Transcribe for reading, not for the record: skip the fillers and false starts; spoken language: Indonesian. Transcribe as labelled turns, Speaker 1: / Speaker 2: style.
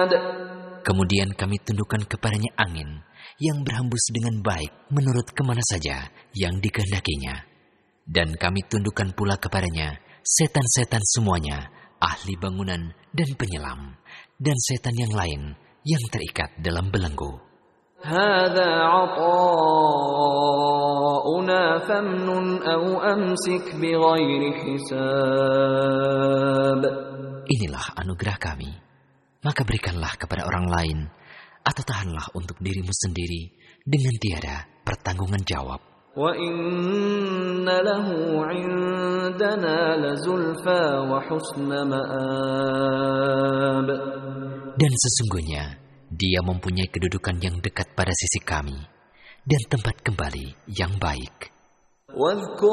Speaker 1: Kemudian kami tundukkan kepadanya angin yang berhembus dengan baik menurut kemana saja yang dikehendakinya. Dan kami tundukkan pula kepadanya setan-setan semuanya, ahli bangunan dan penyelam, dan setan yang lain yang terikat dalam belenggu.
Speaker 2: هذا عطاؤنا فامنن أو أمسك بغير حساب.
Speaker 1: Inilah anugerah kami, maka berikanlah kepada orang lain, atau tahanlah untuk dirimu sendiri dengan tiada pertanggungan jawab.
Speaker 2: وَإِنَّ لَهُ عِندَنَا لَزُلْفَى وَحُسْنَ مَآبٍ.
Speaker 1: Dan sesungguhnya dia mempunyai kedudukan yang dekat pada sisi kami dan tempat kembali yang baik.